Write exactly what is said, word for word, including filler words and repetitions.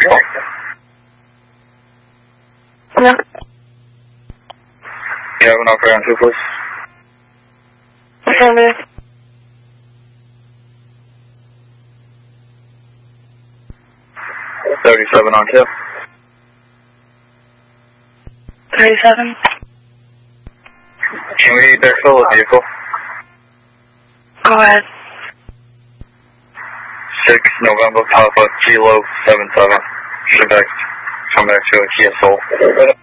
Yeah. You have an offer on two, please? Affirmative. thirty-seven on two. thirty-seven. Can we backfill a vehicle? Go ahead. six November Papa Kilo seven seven. Should back, come back to a Kia Soul.